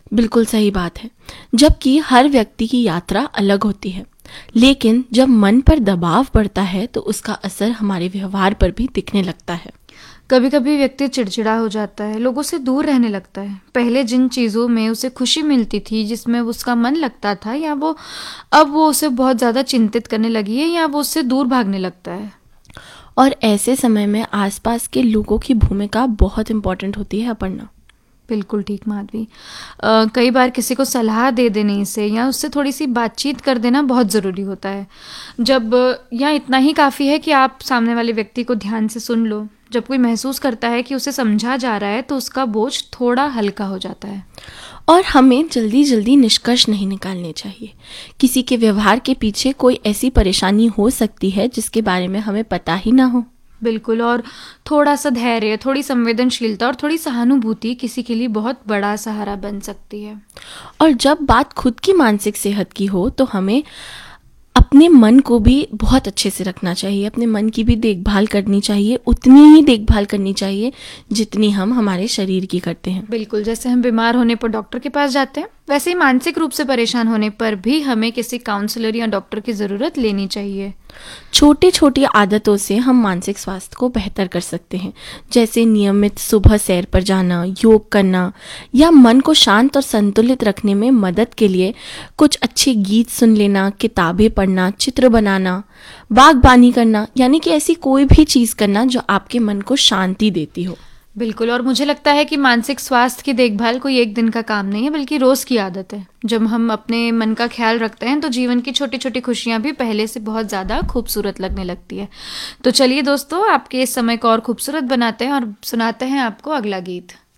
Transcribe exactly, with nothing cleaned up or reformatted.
बिल्कुल सही बात है। जबकि हर व्यक्ति की यात्रा अलग होती है, लेकिन जब मन पर दबाव पड़ता है तो उसका असर हमारे व्यवहार पर भी दिखने लगता है। कभी कभी व्यक्ति चिड़चिड़ा हो जाता है, लोगों से दूर रहने लगता है। पहले जिन चीज़ों में उसे खुशी मिलती थी, जिसमें उसका मन लगता था, या वो अब वो उसे बहुत ज़्यादा चिंतित करने लगी है, या वो उससे दूर भागने लगता है। और ऐसे समय में आसपास के लोगों की भूमिका बहुत इम्पोर्टेंट होती है अपर्णा। बिल्कुल ठीक माधवी। अ, कई बार किसी को सलाह दे देने से या उससे थोड़ी सी बातचीत कर देना बहुत ज़रूरी होता है। जब या इतना ही काफ़ी है कि आप सामने वाले व्यक्ति को ध्यान से सुन लो। जब कोई महसूस करता है कि उसे समझा जा रहा है तो उसका बोझ थोड़ा हल्का हो जाता है। और हमें जल्दी जल्दी निष्कर्ष नहीं निकालने चाहिए। किसी के व्यवहार के पीछे कोई ऐसी परेशानी हो सकती है जिसके बारे में हमें पता ही ना हो। बिल्कुल। और थोड़ा सा धैर्य, थोड़ी संवेदनशीलता और थोड़ी सहानुभूति किसी के लिए बहुत बड़ा सहारा बन सकती है। और जब बात खुद की मानसिक सेहत की हो तो हमें अपने मन को भी बहुत अच्छे से रखना चाहिए। अपने मन की भी देखभाल करनी चाहिए, उतनी ही देखभाल करनी चाहिए जितनी हम हमारे शरीर की करते हैं। बिल्कुल, जैसे हम बीमार होने पर डॉक्टर के पास जाते हैं, वैसे ही मानसिक रूप से परेशान होने पर भी हमें किसी काउंसलर या डॉक्टर की ज़रूरत लेनी चाहिए। छोटी छोटी आदतों से हम मानसिक स्वास्थ्य को बेहतर कर सकते हैं, जैसे नियमित सुबह सैर पर जाना, योग करना, या मन को शांत और संतुलित रखने में मदद के लिए कुछ अच्छे गीत सुन लेना, किताबें पढ़ना, चित्र बनाना, बागबानी करना, यानी कि ऐसी कोई भी चीज़ करना जो आपके मन को शांति देती हो। बिल्कुल। और मुझे लगता है कि मानसिक स्वास्थ्य की देखभाल कोई एक दिन का काम नहीं है, बल्कि रोज़ की आदत है। जब हम अपने मन का ख्याल रखते हैं तो जीवन की छोटी छोटी खुशियां भी पहले से बहुत ज़्यादा खूबसूरत लगने लगती है। तो चलिए दोस्तों, आपके इस समय को और खूबसूरत बनाते हैं और सुनाते हैं आपको अगला गीत।